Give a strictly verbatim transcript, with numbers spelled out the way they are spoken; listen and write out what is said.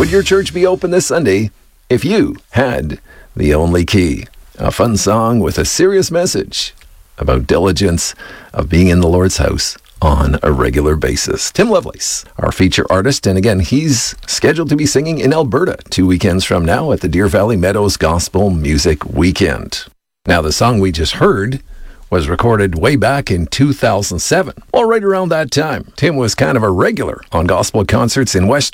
would your church be open this Sunday if you had the only key? A fun song with a serious message about diligence of being in the Lord's house on a regular basis. Tim Lovelace, our feature artist, and again, he's scheduled to be singing in Alberta two weekends from now at the Deer Valley Meadows Gospel Music Weekend. Now, the song we just heard was recorded way back in two thousand seven. Well, right around that time, Tim was kind of a regular on gospel concerts in West